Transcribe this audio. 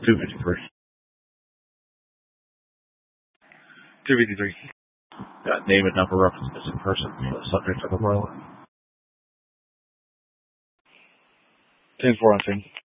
253. 253. Name and number reference missing person. Subject of the roll. 10-4 on 10.